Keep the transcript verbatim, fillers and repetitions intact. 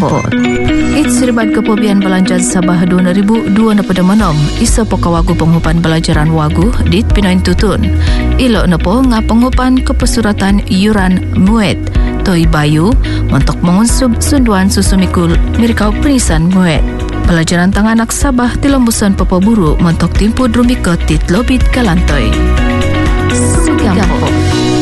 Sugambot. It siribat kepobian belanjaan Sabah dua ribu dua puluh pada menom isa pokawagu penghupan belajaran wagu dit pinoin tutun. Ilo nepo nga penghupan kepesuratan yuran muet Toi Bayu untuk mengunsub sunduan susumikul mirkau penisan muet. Pelajaran tangan anak Sabah di lembusan Papaburu mentok timpu drumika tit lobit kalantoi. Sugambot.